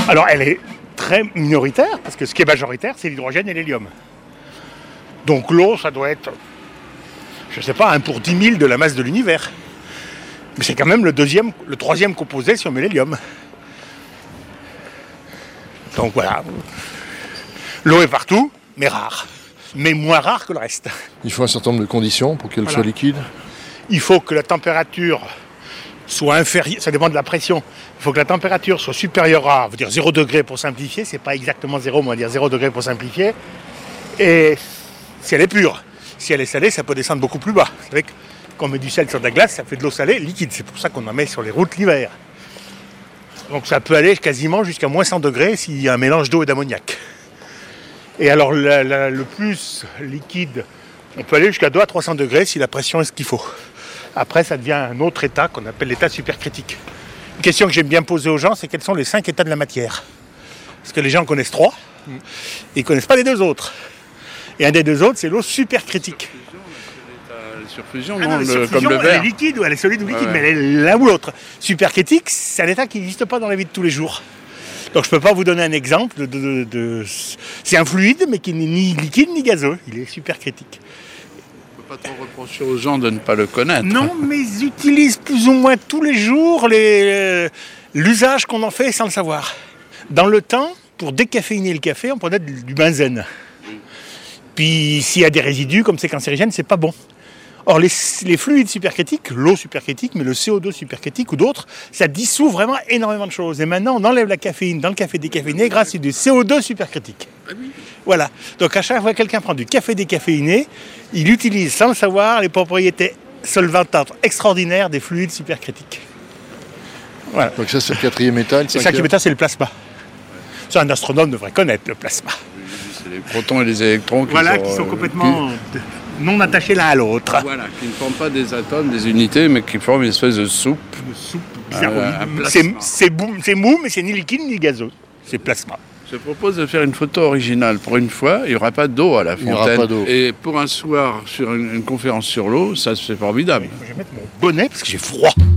Alors elle est très minoritaire, parce que ce qui est majoritaire, c'est l'hydrogène et l'hélium. Donc l'eau, ça doit être, je sais pas, 1 pour 10 000 de la masse de l'univers. Mais c'est quand même le troisième composé si on met l'hélium. Donc voilà. L'eau est partout, mais rare. Mais moins rare que le reste. Il faut un certain nombre de conditions pour qu'elle soit liquide. Il faut que la température soit inférieure, ça dépend de la pression. Il faut que la température soit supérieure à, on va dire 0 degré pour simplifier, c'est pas exactement 0, mais on va dire 0 degré pour simplifier. Et si elle est pure, si elle est salée, ça peut descendre beaucoup plus bas. Vous savez que quand on met du sel sur de la glace, ça fait de l'eau salée liquide. C'est pour ça qu'on en met sur les routes l'hiver. Donc ça peut aller quasiment jusqu'à moins 100 degrés s'il y a un mélange d'eau et d'ammoniac. Et alors le plus liquide, on peut aller jusqu'à 200 à 300 degrés si la pression est ce qu'il faut. Après, ça devient un autre état qu'on appelle l'état supercritique. Une question que j'aime bien poser aux gens, c'est quels sont les 5 états de la matière. Parce que les gens connaissent 3, et ils ne connaissent pas les 2 autres. Et un des 2 autres, c'est l'eau supercritique. Surfusion, comme le verre. Elle est liquide ou elle est solide ou liquide, mais elle est l'un ou l'autre. Supercritique, c'est un état qui n'existe pas dans la vie de tous les jours. Donc je ne peux pas vous donner un exemple c'est un fluide, mais qui n'est ni liquide ni gazeux. Il est supercritique. On ne peut pas trop reprocher aux gens de ne pas le connaître. Non, mais ils utilisent plus ou moins tous les jours l'usage qu'on en fait sans le savoir. Dans le temps, pour décaféiner le café, on prenait du benzène. Puis s'il y a des résidus, comme c'est cancérigène, c'est pas bon. Or, les fluides supercritiques, l'eau supercritique, mais le CO2 supercritique ou d'autres, ça dissout vraiment énormément de choses. Et maintenant, on enlève la caféine dans le café décaféiné grâce à du CO2 supercritique. Ah oui. Voilà. Donc, à chaque fois que quelqu'un prend du café décaféiné, il utilise sans le savoir les propriétés solvantantes extraordinaires des fluides supercritiques. Voilà. Donc ça, c'est le 4e état. Le 5e état, c'est le plasma. Ça, un astronome devrait connaître le plasma. C'est les protons et les électrons qui sont complètement non attachés l'un à l'autre. Voilà, qui ne forment pas des atomes, des unités, mais qui forment une espèce de soupe. Une soupe bizarre. C'est mou, mais c'est ni liquide ni gazeux. C'est plasma. Je propose de faire une photo originale. Pour une fois, il n'y aura pas d'eau à la fontaine. Il n'y aura pas d'eau. Et pour un soir, sur une conférence sur l'eau, ça c'est formidable. Je vais mettre mon bonnet parce que j'ai froid.